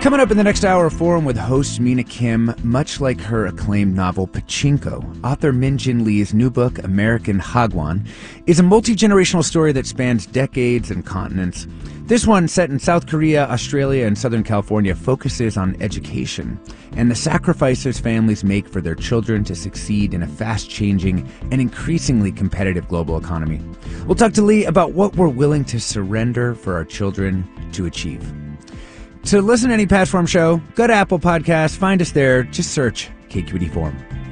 Coming up in the next hour, a forum with host Mina Kim. Much like her acclaimed novel Pachinko, author Min Jin Lee's new book, American Hagwon, is a multi-generational story that spans decades and continents. This one, set in South Korea, Australia, and Southern California, focuses on education and the sacrifices families make for their children to succeed in a fast-changing and increasingly competitive global economy. We'll talk to Lee about what we're willing to surrender for our children to achieve. To listen to any past Forum show, go to Apple Podcasts, find us there, just search KQED Forum.